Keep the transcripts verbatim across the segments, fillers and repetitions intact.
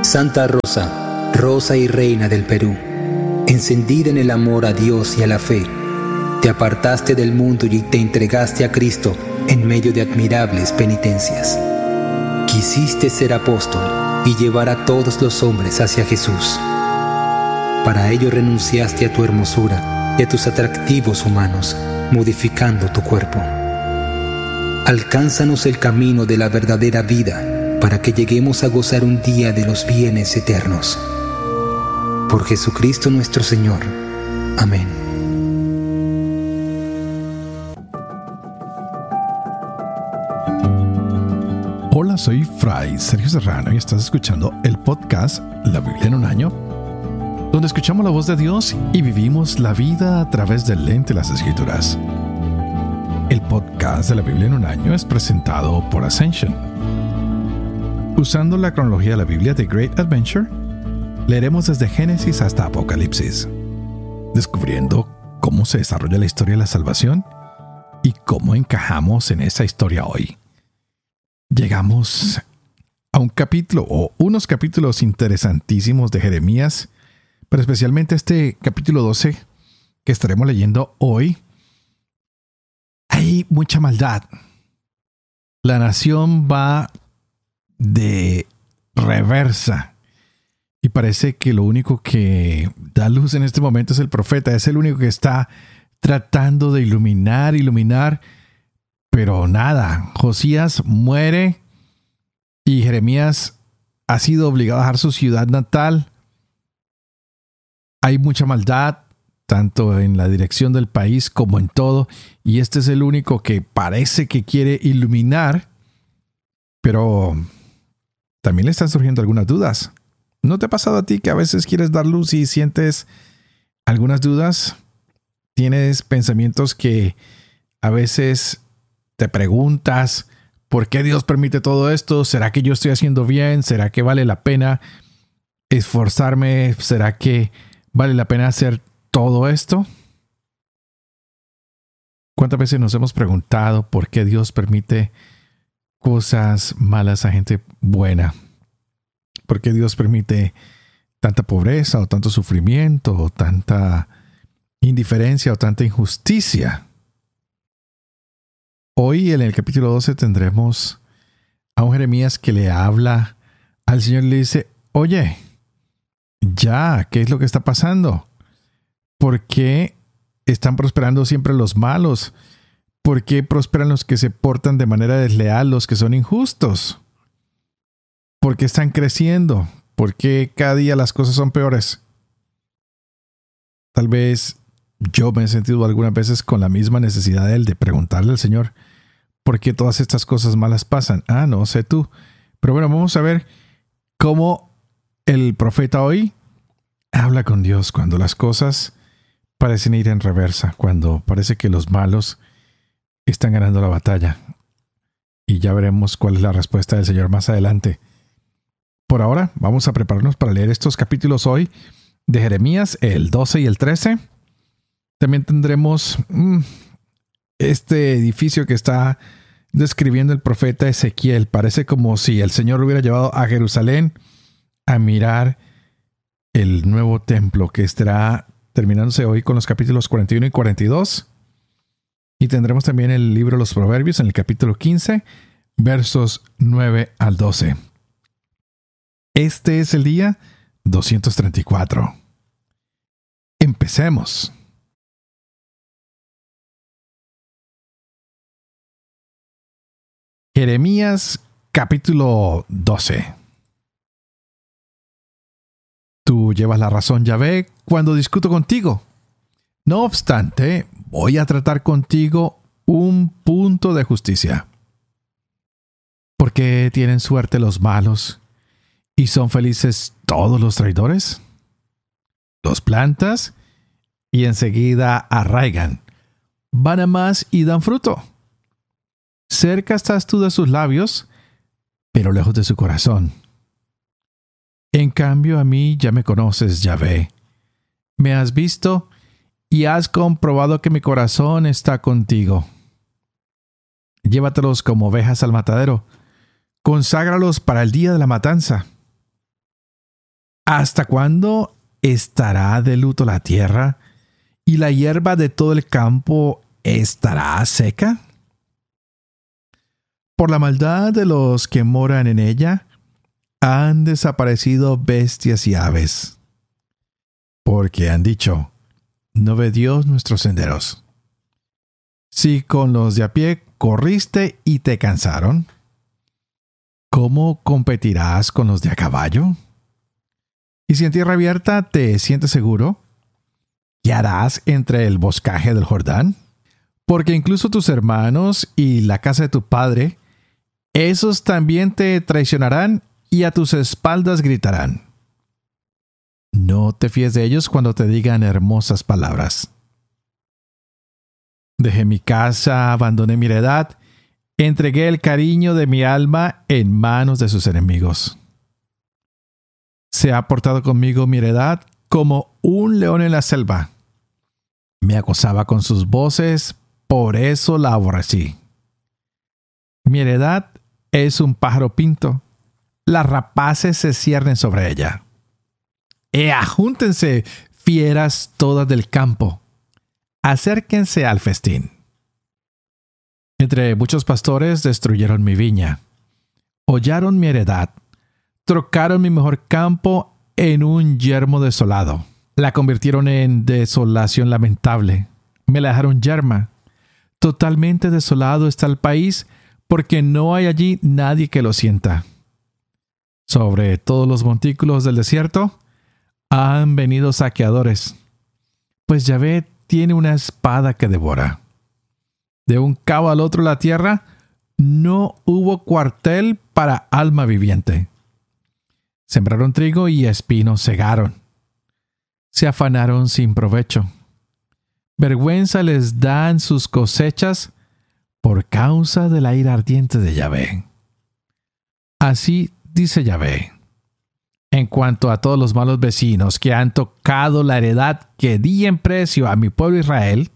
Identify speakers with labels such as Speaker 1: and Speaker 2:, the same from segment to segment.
Speaker 1: Santa Rosa, Rosa y Reina del Perú, encendida en el amor a Dios y a la fe, te apartaste del mundo y te entregaste a Cristo en medio de admirables penitencias. Quisiste ser apóstol y llevar a todos los hombres hacia Jesús. Para ello renunciaste a tu hermosura y a tus atractivos humanos, modificando tu cuerpo. Alcánzanos el camino de la verdadera vida para que lleguemos a gozar un día de los bienes eternos. Por Jesucristo nuestro Señor. Amén.
Speaker 2: Hola, soy Fray Sergio Serrano y estás escuchando el podcast La Biblia en un año, donde escuchamos la voz de Dios y vivimos la vida a través del lente de las Escrituras. El podcast de la Biblia en un año es presentado por Ascension. Usando la cronología de la Biblia de Great Adventure, leeremos desde Génesis hasta Apocalipsis, descubriendo cómo se desarrolla la historia de la salvación y cómo encajamos en esa historia hoy. Llegamos a un capítulo o unos capítulos interesantísimos de Jeremías, pero especialmente este capítulo doce que estaremos leyendo hoy. Hay mucha maldad. La nación va de reversa y parece que lo único que da luz en este momento es el profeta. Es el único que está tratando de iluminar, iluminar, pero nada. Josías muere y Jeremías ha sido obligado a dejar su ciudad natal. Hay mucha maldad, tanto en la dirección del país como en todo, y este es el único que parece que quiere iluminar, pero también le están surgiendo algunas dudas. ¿No te ha pasado a ti que a veces quieres dar luz y sientes algunas dudas? Tienes pensamientos que a veces te preguntas, ¿por qué Dios permite todo esto? ¿Será que yo estoy haciendo bien? ¿Será que vale la pena esforzarme? ¿Será que vale la pena hacer todo esto? ¿Cuántas veces nos hemos preguntado por qué Dios permite cosas malas a gente buena? ¿Por qué Dios permite tanta pobreza o tanto sufrimiento o tanta indiferencia o tanta injusticia? Hoy en el capítulo doce tendremos a un Jeremías que le habla al Señor y le dice, oye, ya, ¿qué es lo que está pasando? ¿Por qué están prosperando siempre los malos? ¿Por qué prosperan los que se portan de manera desleal, los que son injustos? ¿Por qué están creciendo? ¿Por qué cada día las cosas son peores? Tal vez yo me he sentido algunas veces con la misma necesidad de él de preguntarle al Señor, ¿por qué todas estas cosas malas pasan? Ah, no sé tú. Pero bueno, vamos a ver cómo el profeta hoy habla con Dios cuando las cosas parecen ir en reversa, cuando parece que los malos están ganando la batalla. Y ya veremos cuál es la respuesta del Señor más adelante. Por ahora, vamos a prepararnos para leer estos capítulos hoy de Jeremías, el doce y el trece. También tendremos mmm, este edificio que está describiendo el profeta Ezequiel. Parece como si el Señor lo hubiera llevado a Jerusalén a mirar el nuevo templo que estará terminándose hoy con los capítulos cuarenta y uno y cuarenta y dos. Y tendremos también el libro de los Proverbios en el capítulo quince, versos nueve al doce. Este es el día doscientos treinta y cuatro. Empecemos. Jeremías capítulo doce. Tú llevas la razón, Yahvé, cuando discuto contigo. No obstante, voy a tratar contigo un punto de justicia. ¿Por qué tienen suerte los malos y son felices todos los traidores? Los plantas y enseguida arraigan. Van a más y dan fruto. Cerca estás tú de sus labios, pero lejos de su corazón. En cambio, a mí ya me conoces, Yahvé. Me has visto y has comprobado que mi corazón está contigo. Llévatelos como ovejas al matadero. Conságralos para el día de la matanza. ¿Hasta cuándo estará de luto la tierra y la hierba de todo el campo estará seca? Por la maldad de los que moran en ella, han desaparecido bestias y aves. Porque han dicho, no ve Dios nuestros senderos. Si con los de a pie corriste y te cansaron, ¿cómo competirás con los de a caballo? Y si en tierra abierta te sientes seguro, ¿qué harás entre el boscaje del Jordán? Porque incluso tus hermanos y la casa de tu padre, esos también te traicionarán y a tus espaldas gritarán. No te fíes de ellos cuando te digan hermosas palabras. Dejé mi casa, abandoné mi heredad, entregué el cariño de mi alma en manos de sus enemigos. Se ha portado conmigo mi heredad como un león en la selva. Me acosaba con sus voces, por eso la aborrecí. Mi heredad es un pájaro pinto. Las rapaces se ciernen sobre ella. ¡Ea, júntense, fieras todas del campo! Acérquense al festín. Entre muchos pastores destruyeron mi viña. Hollaron mi heredad. Trocaron mi mejor campo en un yermo desolado. La convirtieron en desolación lamentable. Me la dejaron yerma. Totalmente desolado está el país, porque no hay allí nadie que lo sienta. Sobre todos los montículos del desierto han venido saqueadores, pues Yahvé tiene una espada que devora. De un cabo al otro de la tierra no hubo cuartel para alma viviente. Sembraron trigo y espinos segaron. Se afanaron sin provecho. Vergüenza les dan sus cosechas por causa de la ira ardiente de Yahvé. Así dice Yahvé: en cuanto a todos los malos vecinos que han tocado la heredad que di en precio a mi pueblo Israel,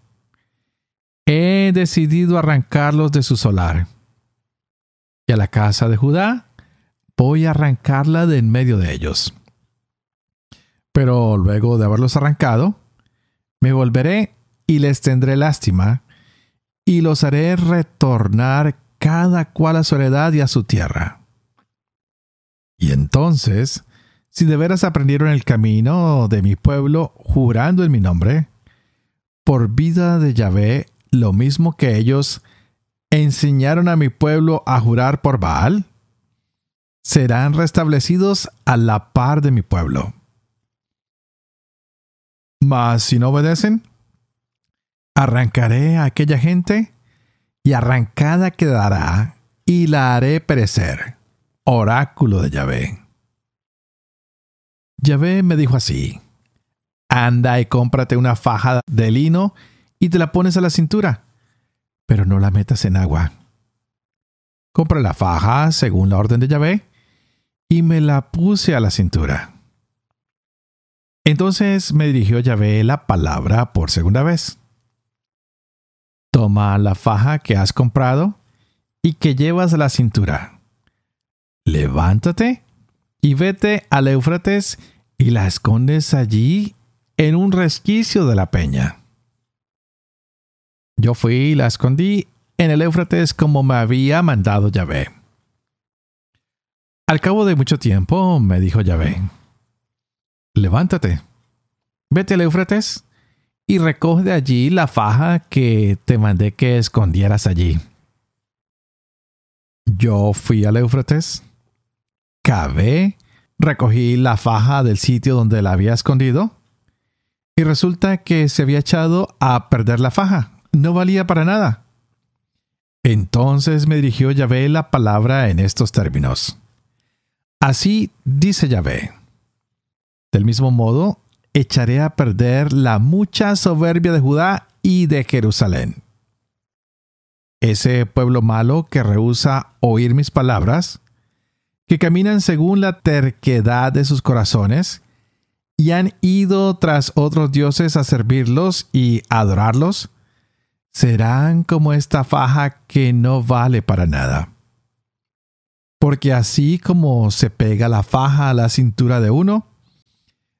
Speaker 2: he decidido arrancarlos de su solar. Y a la casa de Judá voy a arrancarla de en medio de ellos. Pero luego de haberlos arrancado, me volveré y les tendré lástima, y los haré retornar cada cual a su heredad y a su tierra. Y entonces, si de veras aprendieron el camino de mi pueblo jurando en mi nombre, por vida de Yahvé, lo mismo que ellos enseñaron a mi pueblo a jurar por Baal, serán restablecidos a la par de mi pueblo. Mas si no obedecen, arrancaré a aquella gente y arrancada quedará y la haré perecer. Oráculo de Yahvé. Yahvé me dijo así: anda y cómprate una faja de lino y te la pones a la cintura, pero no la metas en agua. Compra la faja según la orden de Yahvé y me la puse a la cintura. Entonces me dirigió Yahvé la palabra por segunda vez. Toma la faja que has comprado y que llevas a la cintura. Levántate y vete al Éufrates y la escondes allí en un resquicio de la peña. Yo fui y la escondí en el Éufrates como me había mandado Yahvé. Al cabo de mucho tiempo me dijo Yahvé: levántate, vete al Éufrates y recoge de allí la faja que te mandé que escondieras allí. Yo fui al Éufrates, cavé, recogí la faja del sitio donde la había escondido, y resulta que se había echado a perder la faja. No valía para nada. Entonces me dirigió Yahvé la palabra en estos términos: así dice Yahvé: del mismo modo, echaré a perder la mucha soberbia de Judá y de Jerusalén. Ese pueblo malo que rehúsa oír mis palabras, que caminan según la terquedad de sus corazones, y han ido tras otros dioses a servirlos y adorarlos, serán como esta faja que no vale para nada. Porque así como se pega la faja a la cintura de uno,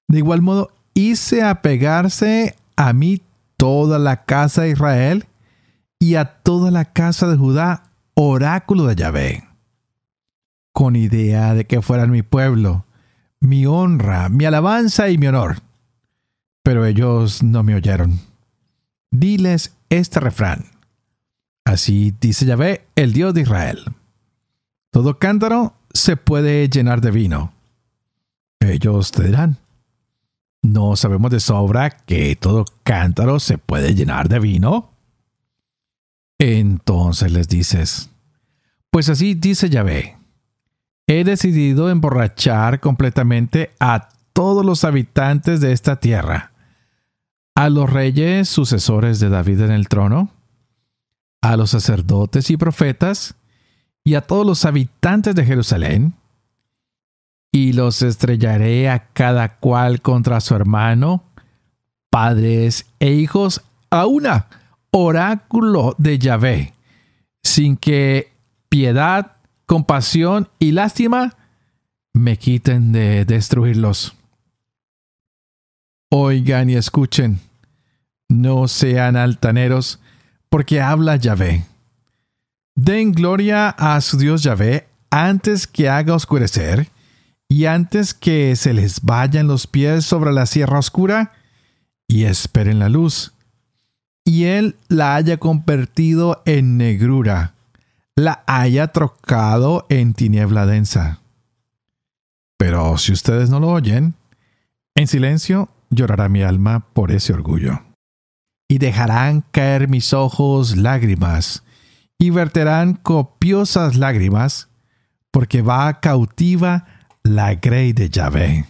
Speaker 2: De igual modo, hice apegarse a mí toda la casa de Israel y a toda la casa de Judá, oráculo de Yahvé, con idea de que fueran mi pueblo, mi honra, mi alabanza y mi honor. Pero ellos no me oyeron. Diles este refrán. Así dice Yahvé, el Dios de Israel. Todo cántaro se puede llenar de vino. Ellos te dirán, ¿no sabemos de sobra que todo cántaro se puede llenar de vino? Entonces les dices, pues así dice Yahvé, he decidido emborrachar completamente a todos los habitantes de esta tierra, a los reyes sucesores de David en el trono, a los sacerdotes y profetas, y a todos los habitantes de Jerusalén, y los estrellaré a cada cual contra su hermano, padres e hijos, a una, oráculo de Yahvé, sin que piedad, compasión y lástima me quiten de destruirlos. Oigan y escuchen, no sean altaneros, porque habla Yahvé. Den gloria a su Dios Yahvé antes que haga oscurecer y antes que se les vayan los pies sobre la sierra oscura, y esperen la luz, y él la haya convertido en negrura, la haya trocado en tiniebla densa. Pero si ustedes no lo oyen, en silencio llorará mi alma por ese orgullo. Y dejarán caer mis ojos lágrimas, y verterán copiosas lágrimas, porque va cautiva la grey de Yahvé.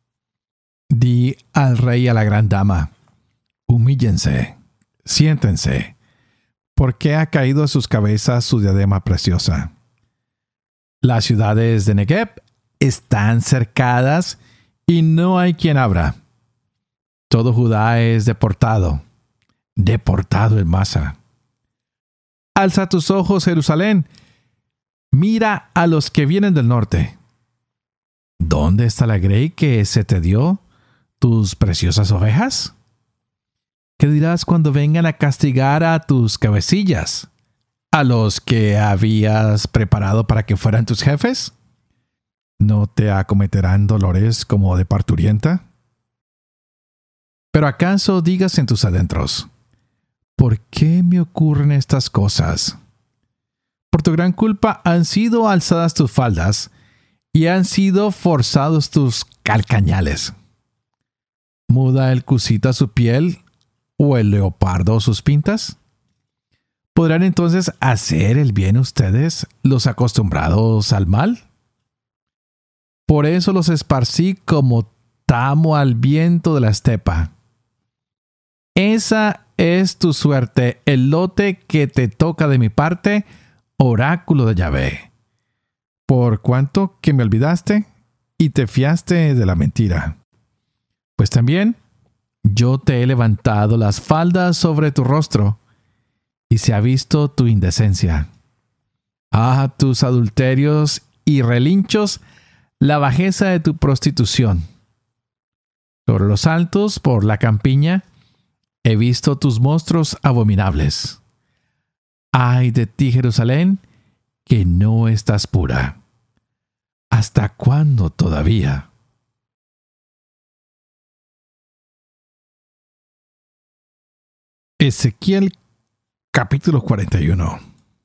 Speaker 2: Di al rey y a la gran dama, humíllense, siéntense, porque ha caído a sus cabezas su diadema preciosa. Las ciudades de Negev están cercadas y no hay quien abra. Todo Judá es deportado, deportado en masa. Alza tus ojos, Jerusalén, mira a los que vienen del norte. ¿Dónde está la grey que se te dio, tus preciosas ovejas? ¿Qué dirás cuando vengan a castigar a tus cabecillas, a los que habías preparado para que fueran tus jefes? ¿No te acometerán dolores como de parturienta? Pero acaso digas en tus adentros, ¿por qué me ocurren estas cosas? Por tu gran culpa han sido alzadas tus faldas y han sido forzados tus calcañales. ¿Muda el cusita su piel o el leopardo sus pintas? ¿Podrán entonces hacer el bien ustedes, los acostumbrados al mal? Por eso los esparcí como tamo al viento de la estepa. Esa es tu suerte, el lote que te toca de mi parte, oráculo de Yahvé. Por cuanto que me olvidaste y te fiaste de la mentira. Pues también yo te he levantado las faldas sobre tu rostro, y se ha visto tu indecencia. Ah, tus adulterios y relinchos, la bajeza de tu prostitución. Sobre los altos, por la campiña, he visto tus monstruos abominables. Ay de ti, Jerusalén, que no estás pura. ¿Hasta cuándo todavía? Ezequiel capítulo cuarenta y uno.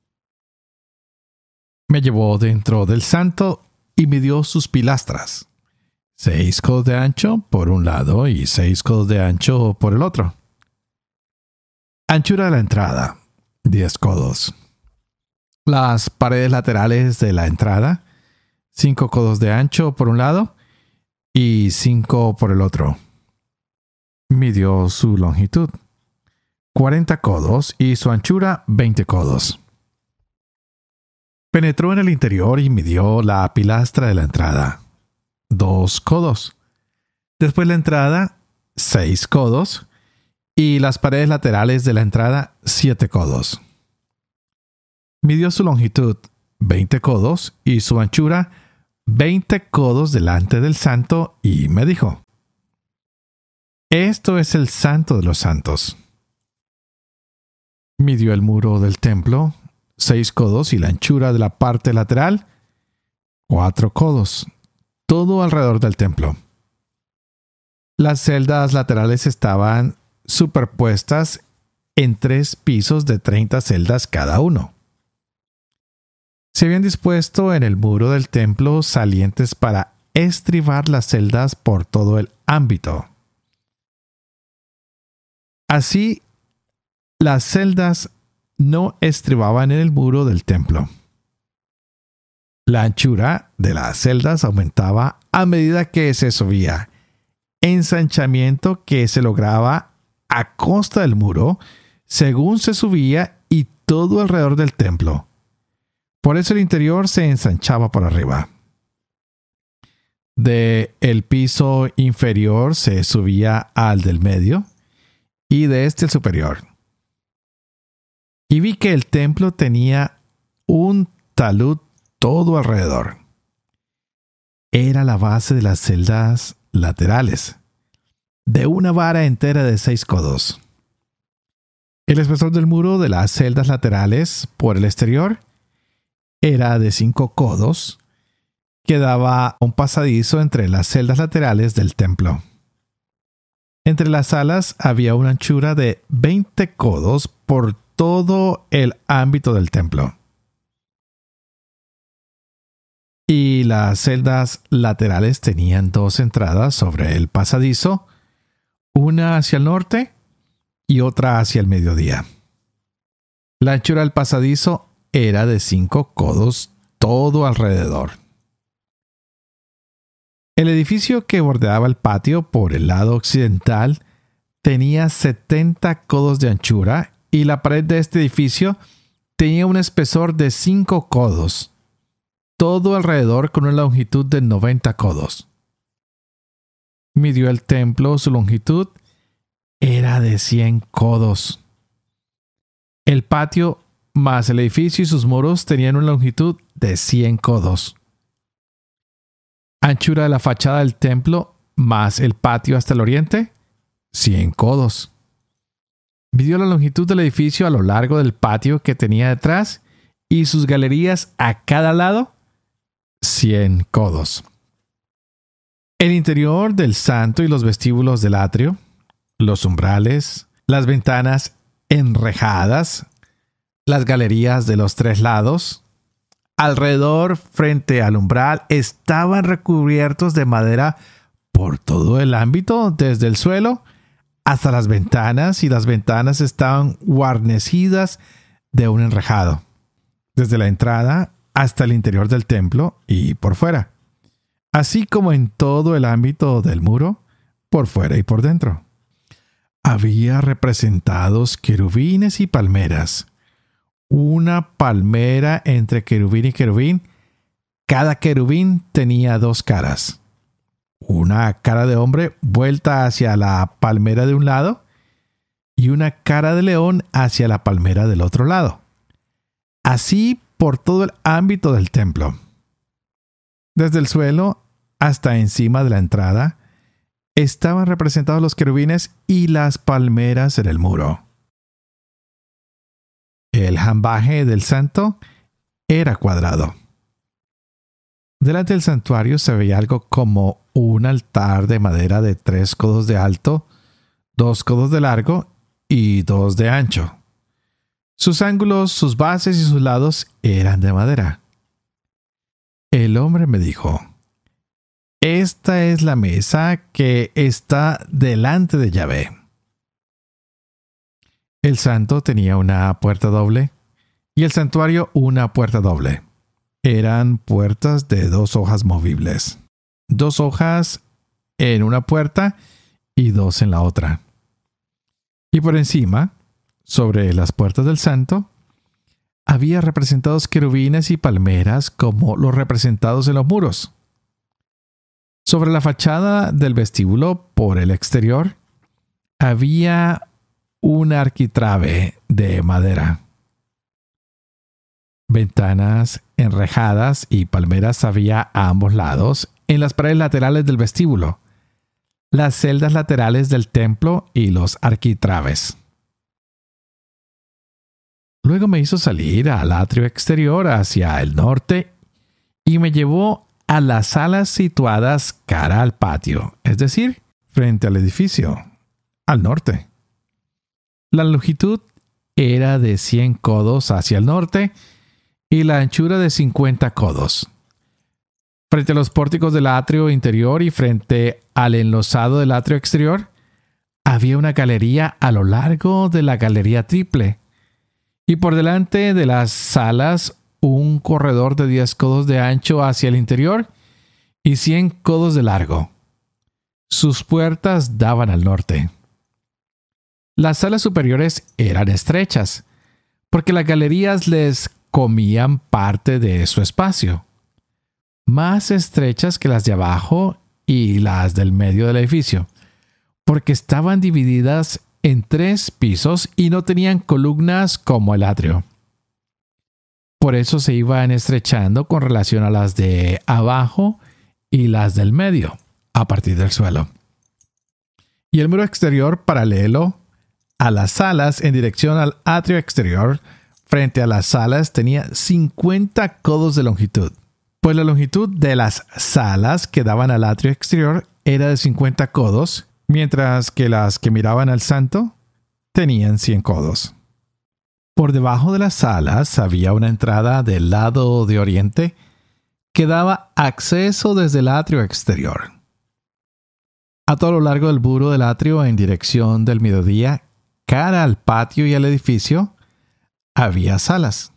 Speaker 2: Me llevó dentro del santo y midió sus pilastras, seis codos de ancho por un lado y seis codos de ancho por el otro. Anchura de la entrada, diez codos. Las paredes laterales de la entrada, cinco codos de ancho por un lado y cinco por el otro. Midió su longitud, cuarenta codos, y su anchura, veinte codos. Penetró en el interior y midió la pilastra de la entrada, dos codos. Después la entrada, seis codos, y las paredes laterales de la entrada, siete codos. Midió su longitud, veinte codos, y su anchura, veinte codos delante del santo, y me dijo: Esto es el Santo de los Santos. Midió el muro del templo, seis codos, y la anchura de la parte lateral, cuatro codos, todo alrededor del templo. Las celdas laterales estaban superpuestas en tres pisos de treinta celdas cada uno. Se habían dispuesto en el muro del templo salientes para estribar las celdas por todo el ámbito. Así, las celdas no estribaban en el muro del templo. La anchura de las celdas aumentaba a medida que se subía, ensanchamiento que se lograba a costa del muro según se subía y todo alrededor del templo. Por eso el interior se ensanchaba por arriba. De el piso inferior se subía al del medio y de este el superior. Y vi que el templo tenía un talud todo alrededor. Era la base de las celdas laterales, de una vara entera de seis codos. El espesor del muro de las celdas laterales por el exterior era de cinco codos, que daba un pasadizo entre las celdas laterales del templo. Entre las salas había una anchura de veinte codos por todo el ámbito del templo. Y las celdas laterales tenían dos entradas sobre el pasadizo, una hacia el norte y otra hacia el mediodía. La anchura del pasadizo era de cinco codos todo alrededor. El edificio que bordeaba el patio por el lado occidental tenía setenta codos de anchura y la pared de este edificio tenía un espesor de cinco codos, todo alrededor con una longitud de noventa codos. Midió el templo, su longitud era de cien codos. El patio más el edificio y sus muros tenían una longitud de cien codos. Anchura de la fachada del templo más el patio hasta el oriente, cien codos. Midió la longitud del edificio a lo largo del patio que tenía detrás y sus galerías a cada lado, cien codos. El interior del santo y los vestíbulos del atrio, los umbrales, las ventanas enrejadas, las galerías de los tres lados, alrededor frente al umbral estaban recubiertos de madera por todo el ámbito, desde el suelo hasta las ventanas, y las ventanas estaban guarnecidas de un enrejado, desde la entrada hasta el interior del templo y por fuera, así como en todo el ámbito del muro, por fuera y por dentro. Había representados querubines y palmeras, una palmera entre querubín y querubín. Cada querubín tenía dos caras. Una cara de hombre vuelta hacia la palmera de un lado y una cara de león hacia la palmera del otro lado. Así por todo el ámbito del templo. Desde el suelo hasta encima de la entrada estaban representados los querubines y las palmeras en el muro. El jambaje del santo era cuadrado. Delante del santuario se veía algo como un altar de madera de tres codos de alto, dos codos de largo y dos de ancho. Sus ángulos, sus bases y sus lados eran de madera. El hombre me dijo: esta es la mesa que está delante de Yahvé. El santo tenía una puerta doble y el santuario una puerta doble. Eran puertas de dos hojas movibles. Dos hojas en una puerta y dos en la otra. Y por encima, sobre las puertas del santo, había representados querubines y palmeras como los representados en los muros. Sobre la fachada del vestíbulo por el exterior, había un arquitrabe de madera. Ventanas enrejadas y palmeras había a ambos lados en las paredes laterales del vestíbulo. las celdas laterales del templo y los arquitraves. Luego me hizo salir al atrio exterior hacia el norte y me llevó a las salas situadas cara al patio, es decir, frente al edificio, al norte. La longitud era de cien codos hacia el norte y la anchura de cincuenta codos. Frente a los pórticos del atrio interior y frente al enlosado del atrio exterior, había una galería a lo largo de la galería triple, y por delante de las salas un corredor de diez codos de ancho hacia el interior y cien codos de largo. Sus puertas daban al norte. Las salas superiores eran estrechas, porque las galerías les comían parte de su espacio, más estrechas que las de abajo y las del medio del edificio, porque estaban divididas en tres pisos y no tenían columnas como el atrio. Por eso se iban estrechando con relación a las de abajo y las del medio, a partir del suelo. Y el muro exterior paralelo a las salas en dirección al atrio exterior, frente a las salas, tenía cincuenta codos de longitud, pues la longitud de las salas que daban al atrio exterior era de cincuenta codos, mientras que las que miraban al santo tenían cien codos. Por debajo de las salas había una entrada del lado de oriente que daba acceso desde el atrio exterior. A todo lo largo del muro del atrio en dirección del mediodía, cara al patio y al edificio, había salas.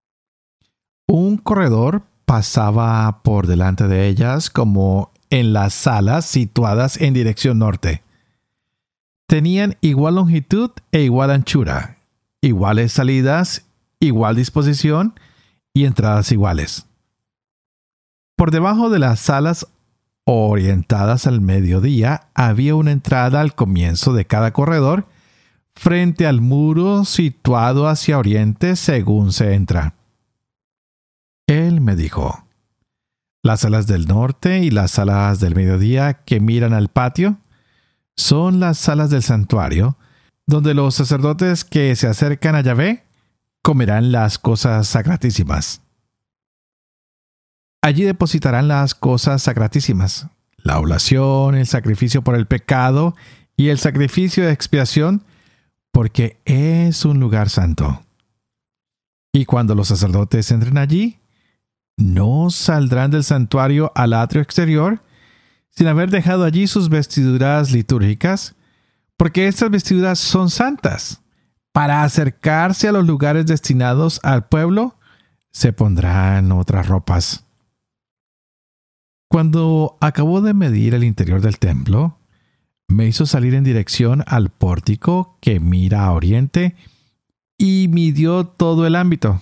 Speaker 2: Un corredor pasaba por delante de ellas como en las salas situadas en dirección norte. Tenían igual longitud e igual anchura, iguales salidas, igual disposición y entradas iguales. Por debajo de las salas orientadas al mediodía había una entrada al comienzo de cada corredor frente al muro situado hacia oriente según se entra. Él me dijo: las salas del norte y las salas del mediodía que miran al patio son las salas del santuario, donde los sacerdotes que se acercan a Yahvé comerán las cosas sacratísimas. Allí depositarán las cosas sacratísimas, la oblación, el sacrificio por el pecado y el sacrificio de expiación, porque es un lugar santo. Y cuando los sacerdotes entren allí, no saldrán del santuario al atrio exterior sin haber dejado allí sus vestiduras litúrgicas, porque estas vestiduras son santas. Para acercarse a los lugares destinados al pueblo, se pondrán otras ropas. Cuando acabó de medir el interior del templo, me hizo salir en dirección al pórtico que mira a oriente y midió todo el ámbito.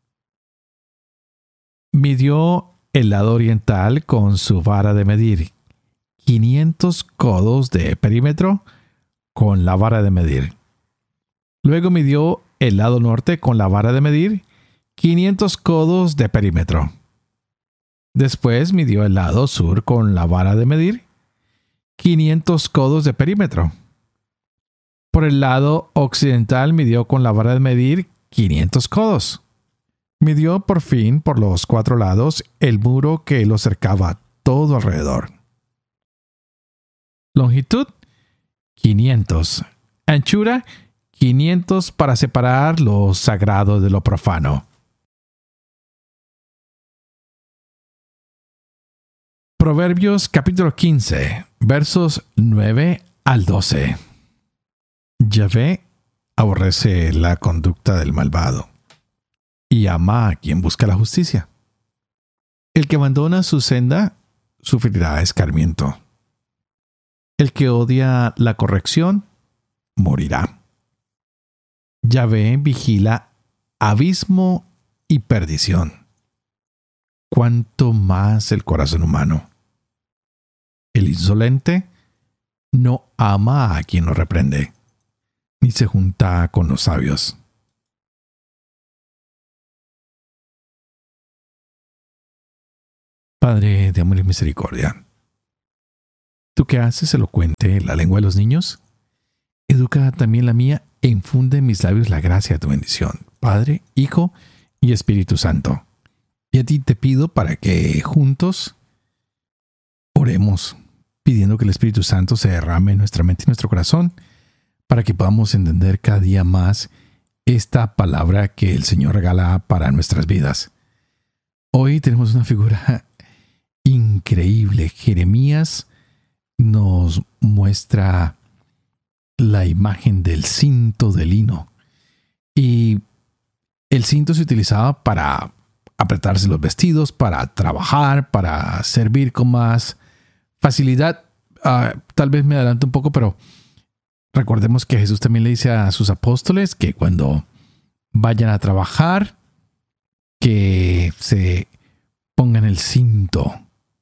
Speaker 2: Midió el lado oriental con su vara de medir, quinientos codos de perímetro con la vara de medir. Luego midió el lado norte con la vara de medir, quinientos codos de perímetro. Después midió el lado sur con la vara de medir, quinientos codos de perímetro. Por el lado occidental midió con la vara de medir quinientos codos. Midió por fin por los cuatro lados el muro que lo cercaba todo alrededor. Longitud, quinientos. Anchura, quinientos para separar lo sagrado de lo profano. Proverbios capítulo quince, versos nueve al doce. Yahvé aborrece la conducta del malvado y ama a quien busca la justicia. El que abandona su senda sufrirá escarmiento. El que odia la corrección morirá. Yahvé vigila abismo y perdición. Cuanto más el corazón humano. El insolente no ama a quien lo reprende, ni se junta con los sabios. Padre de amor y misericordia, ¿Tú qué haces elocuente la lengua de los niños? Educa también la mía e infunde en mis labios la gracia de tu bendición, Padre, Hijo y Espíritu Santo. Y a ti te pido para que juntos oremos, pidiendo que el Espíritu Santo se derrame en nuestra mente y nuestro corazón, para que podamos entender cada día más esta palabra que el Señor regala para nuestras vidas. Hoy tenemos una figura increíble. Jeremías nos muestra la imagen del cinto de lino. Y el cinto se utilizaba para apretarse los vestidos, para trabajar, para servir con más facilidad. Uh, tal vez me adelanto un poco, pero recordemos que Jesús también le dice a sus apóstoles que cuando vayan a trabajar, que se pongan el cinto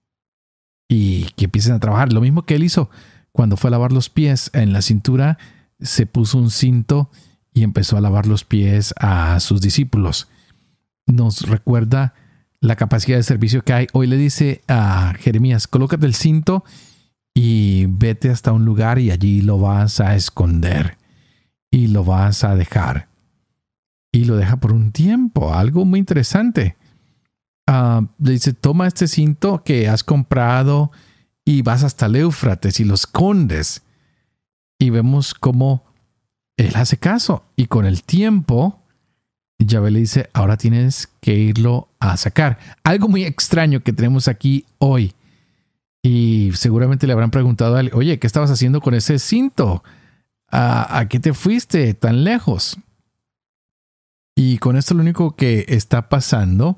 Speaker 2: y que empiecen a trabajar. Lo mismo que él hizo cuando fue a lavar los pies. En la cintura se puso un cinto y empezó a lavar los pies a sus discípulos. Nos recuerda la capacidad de servicio que hay. Hoy le dice a Jeremías, colócate el cinto y vete hasta un lugar y allí lo vas a esconder y lo vas a dejar. Y lo deja por un tiempo, algo muy interesante. Uh, le dice, toma este cinto que has comprado y vas hasta el Éufrates y lo escondes. Y vemos cómo él hace caso. Y con el tiempo, Yahvé le dice, ahora tienes que irlo a sacar. Algo muy extraño que tenemos aquí hoy. Y seguramente le habrán preguntado a él, oye, ¿qué estabas haciendo con ese cinto? ¿A, a qué te fuiste tan lejos? Y con esto lo único que está pasando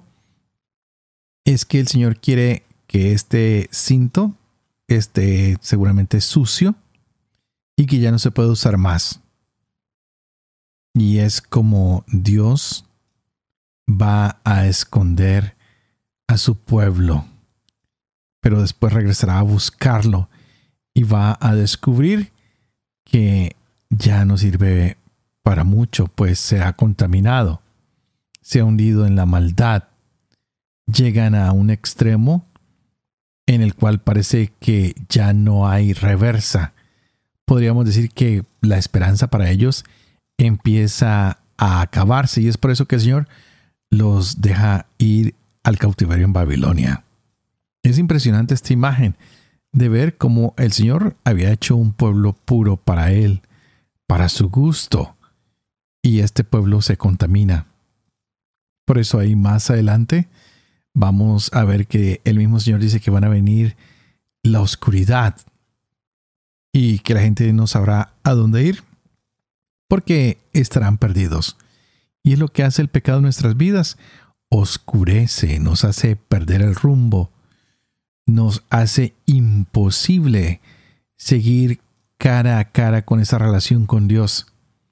Speaker 2: es que el Señor quiere que este cinto esté seguramente sucio y que ya no se puede usar más. Y es como Dios va a esconder a su pueblo, pero después regresará a buscarlo y va a descubrir que ya no sirve para mucho, pues se ha contaminado, se ha hundido en la maldad. Llegan a un extremo en el cual parece que ya no hay reversa. Podríamos decir que la esperanza para ellos empieza a acabarse, y es por eso que el Señor los deja ir al cautiverio en Babilonia. Es impresionante esta imagen de ver cómo el Señor había hecho un pueblo puro para Él, para su gusto, y este pueblo se contamina. Por eso ahí más adelante vamos a ver que el mismo Señor dice que van a venir la oscuridad y que la gente no sabrá a dónde ir porque estarán perdidos. Y es lo que hace el pecado en nuestras vidas. Oscurece, nos hace perder el rumbo, nos hace imposible seguir cara a cara con esa relación con Dios.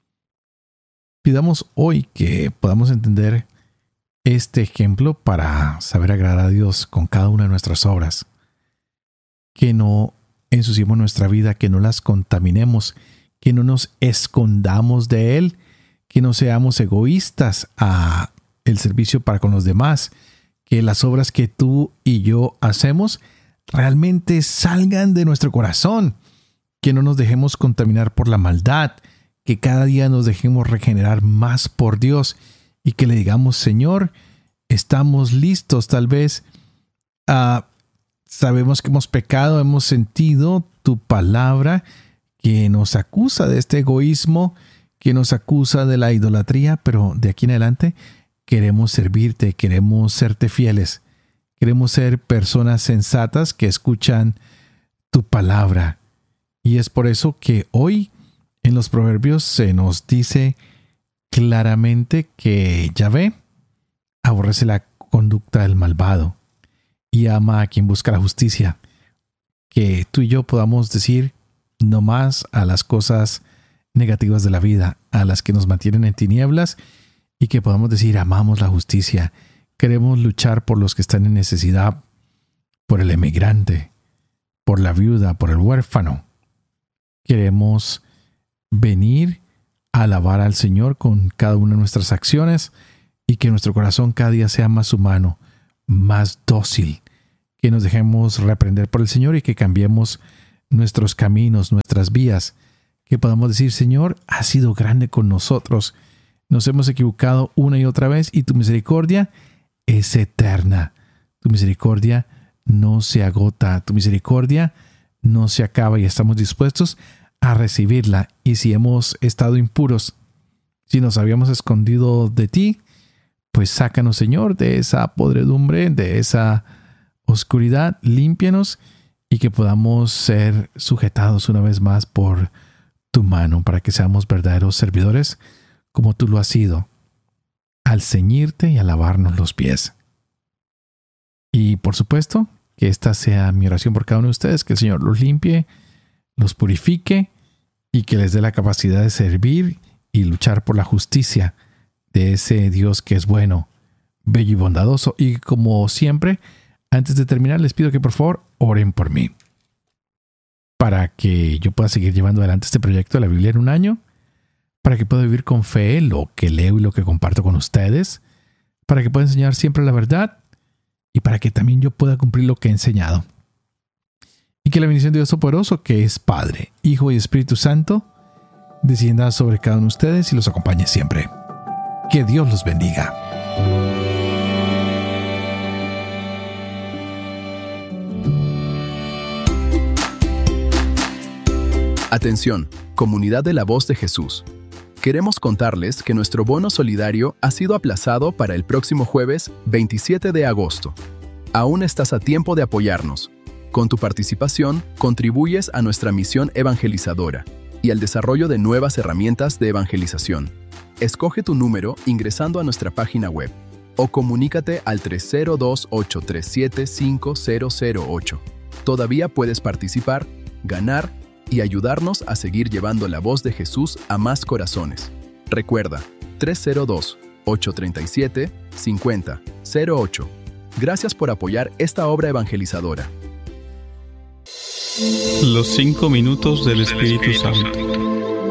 Speaker 2: Pidamos hoy que podamos entender este ejemplo para saber agradar a Dios con cada una de nuestras obras. Que no ensuciemos nuestra vida, que no las contaminemos, que no nos escondamos de Él, que no seamos egoístas a el servicio para con los demás, que las obras que tú y yo hacemos realmente salgan de nuestro corazón, que no nos dejemos contaminar por la maldad, que cada día nos dejemos regenerar más por Dios y que le digamos, Señor, estamos listos. Tal vez uh, sabemos que hemos pecado, hemos sentido tu palabra que nos acusa de este egoísmo, que nos acusa de la idolatría, pero de aquí en adelante queremos servirte, queremos serte fieles, queremos ser personas sensatas que escuchan tu palabra. Y es por eso que hoy en los Proverbios se nos dice claramente que Yahvé aborrece la conducta del malvado y ama a quien busca la justicia. Que tú y yo podamos decir no más a las cosas negativas de la vida, a las que nos mantienen en tinieblas, y que podamos decir amamos la justicia, queremos luchar por los que están en necesidad, por el emigrante, por la viuda, por el huérfano. Queremos venir a alabar al Señor con cada una de nuestras acciones y que nuestro corazón cada día sea más humano, más dócil, que nos dejemos reprender por el Señor y que cambiemos nuestros caminos, nuestras vías. Que podamos decir, Señor, has sido grande con nosotros. Nos hemos equivocado una y otra vez y tu misericordia es eterna. Tu misericordia no se agota. Tu misericordia no se acaba y estamos dispuestos a recibirla. Y si hemos estado impuros, si nos habíamos escondido de ti, pues sácanos, Señor, de esa podredumbre, de esa oscuridad, límpianos y que podamos ser sujetados una vez más por tu mano para que seamos verdaderos servidores como tú lo has sido, al ceñirte y a lavarnos los pies. Y por supuesto, que esta sea mi oración por cada uno de ustedes, que el Señor los limpie, los purifique y que les dé la capacidad de servir y luchar por la justicia de ese Dios que es bueno, bello y bondadoso. Y como siempre, antes de terminar, les pido que por favor oren por mí, para que yo pueda seguir llevando adelante este proyecto de la Biblia en un año, para que pueda vivir con fe lo que leo y lo que comparto con ustedes, para que pueda enseñar siempre la verdad y para que también yo pueda cumplir lo que he enseñado. Y que la bendición de Dios Todopoderoso, que es Padre, Hijo y Espíritu Santo, descienda sobre cada uno de ustedes y los acompañe siempre. Que Dios los bendiga.
Speaker 3: Atención, comunidad de la Voz de Jesús. Queremos contarles que nuestro bono solidario ha sido aplazado para el próximo jueves veintisiete de agosto. Aún estás a tiempo de apoyarnos. Con tu participación, contribuyes a nuestra misión evangelizadora y al desarrollo de nuevas herramientas de evangelización. Escoge tu número ingresando a nuestra página web o comunícate al tres cero dos, ocho tres siete, cinco cero cero ocho. Todavía puedes participar, ganar y ayudarnos a seguir llevando la voz de Jesús a más corazones. Recuerda, tres cero dos, ocho tres siete, cinco cero cero ocho. Gracias por apoyar esta obra evangelizadora.
Speaker 4: Los cinco minutos del Espíritu Santo.